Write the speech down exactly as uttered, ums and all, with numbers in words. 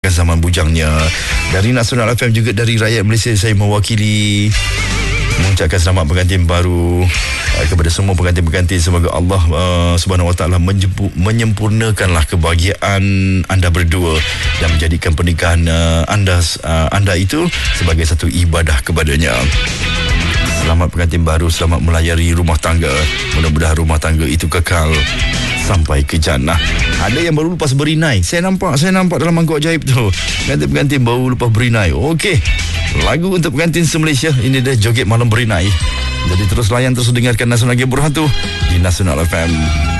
Zaman bujangnya. Dari Nasional F M, juga dari rakyat Malaysia, saya mewakili mengucapkan selamat pengantin baru uh, kepada semua pengantin-pengantin. Semoga Allah uh, Subhanahu Wa Taala menyempurnakanlah kebahagiaan anda berdua dan menjadikan pernikahan uh, anda uh, anda itu sebagai satu ibadah kepadanya. Selamat pengantin baru, selamat melayari rumah tangga. Mudah-mudahan rumah tangga itu kekal sampai ke jannah. Ada yang baru lepas berinai. Saya nampak, saya nampak dalam mangkuk ajaib tu. Pengantin-pengantin baru lepas berinai. Okey. Lagu untuk pengantin se-Malaysia. Ini dia joget malam berinai. Jadi terus layan, terus dengarkan Nasional Game Berhantu di Nasional F M.